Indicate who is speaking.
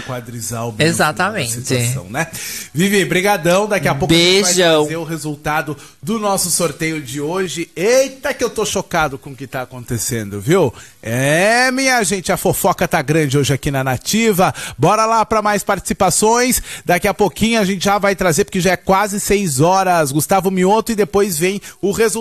Speaker 1: quadrizal.
Speaker 2: Exatamente.
Speaker 1: Situação, né? Vivi, brigadão. Daqui a pouco
Speaker 2: Beijão.
Speaker 1: a gente vai trazer o resultado do nosso sorteio de hoje. Eita, que eu tô chocado com o que tá acontecendo, viu? Minha gente, a fofoca tá grande hoje aqui na Nativa. Bora lá para mais participações. Daqui a pouquinho a gente já vai trazer, porque já é quase 6 horas. Gustavo Mioto, e depois vem o resultado